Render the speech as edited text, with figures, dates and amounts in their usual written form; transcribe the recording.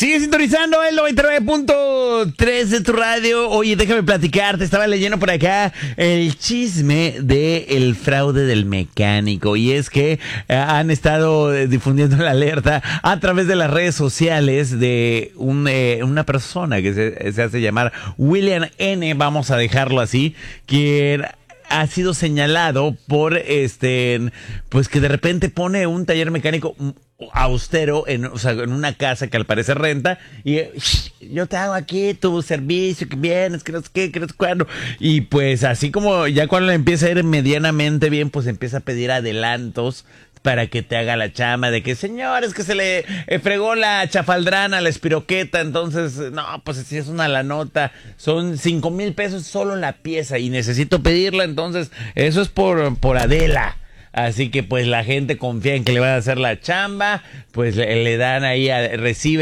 Sigue sintonizando el 99.3 de tu radio. Oye, déjame platicarte, estaba leyendo por acá el chisme del fraude del mecánico. Y es que han estado difundiendo la alerta a través de las redes sociales de una persona que se hace llamar William N., vamos a dejarlo así, que ha sido señalado por pues que de repente pone un taller mecánico austero en una casa que al parecer renta y yo te hago aquí tu servicio, que vienes, que no sé qué, que no sé cuándo, y pues así como ya cuando le empieza a ir medianamente bien, pues empieza a pedir adelantos para que te haga la chama de que, señores, que se le fregó la chafaldrana, la espiroqueta, entonces, no, pues si es una la nota, son 5,000 pesos solo la pieza y necesito pedirla, entonces, eso es por Adela. Así que pues la gente confía en que le van a hacer la chamba, pues le dan ahí, recibe